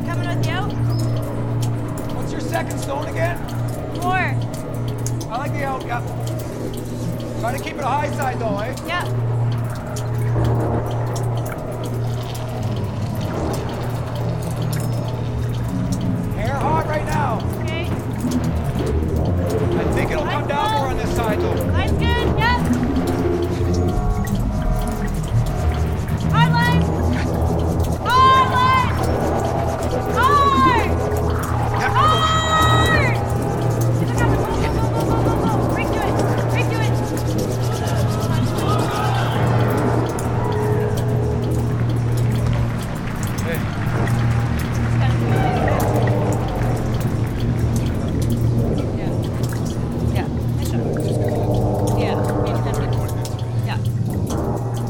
coming with you? What's your second stone again? 4. I like the out, yeah. Try to keep it a high side though, eh? Yep.